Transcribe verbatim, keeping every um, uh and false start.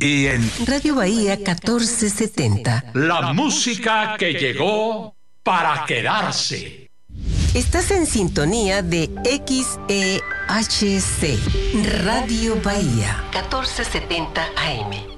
Y en Radio Bahía catorce setenta. La música que llegó para quedarse. Estás en sintonía de X E H C, Radio Bahía, catorce setenta A M.